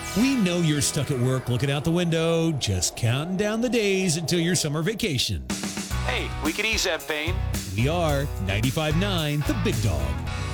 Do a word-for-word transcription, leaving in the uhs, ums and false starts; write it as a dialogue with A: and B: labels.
A: We know you're stuck at work looking out the window, just counting down the days until your summer vacation.
B: Hey, we could ease that pain.
A: We are ninety-five point nine The Big Dog.